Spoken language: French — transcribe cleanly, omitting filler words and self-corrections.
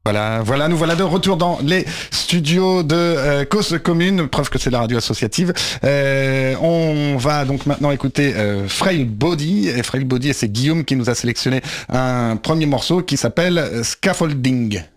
Nous voilà de retour dans les studios de Cause Commune, preuve que c'est la radio associative. On va donc maintenant écouter Frail Body, et c'est Guillaume qui nous a sélectionné un premier morceau qui s'appelle Scaffolding.